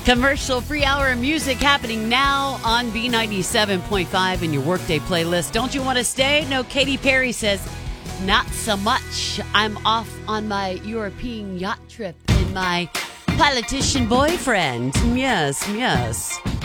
Commercial-free hour of music happening now on B97.5 in your workday playlist. Don't you want to stay? No, Katy Perry says, not so much. I'm off on my European yacht trip in my politician boyfriend. Yes, yes.